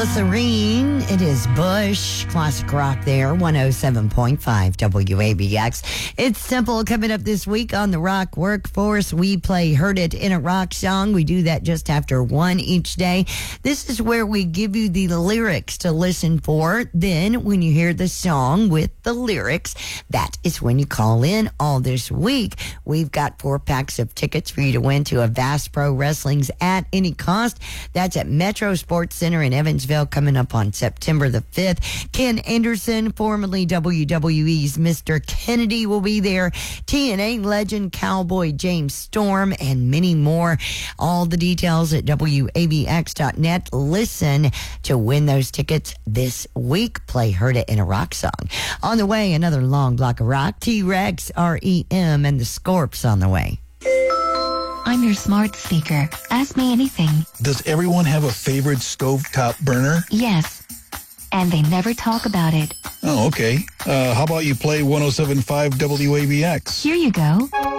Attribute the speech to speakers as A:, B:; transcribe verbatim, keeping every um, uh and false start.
A: Glycerine. It is Bush. Classic rock there. one oh seven point five W A B X. It's simple. Coming up this week on the Rock Workforce, we play Heard It in a Rock Song. We do that just after one each day. This is where we give you the lyrics to listen for. Then when you hear the song with the lyrics, that is when you call in. All this week, we've got four packs of tickets for you to win to a Vast Pro Wrestling's At Any Cost. That's at Metro Sports Center in Evansville, coming up on September the fifth. Ken Anderson, formerly W W E's Mister Kennedy, will be there. T N A legend Cowboy James Storm, and many more. All the details at W A B X dot net. Listen to win those tickets this week. Play Heard It in a Rock Song. On the way, another long block of rock. T-Rex, R E M, and the Scorps on the way.
B: I'm your smart speaker. Ask me anything.
C: Does everyone have a favorite stovetop burner?
B: Yes. And they never talk about it.
C: Oh, okay. Uh, how about you play one oh seven point five W A B X?
B: Here you go.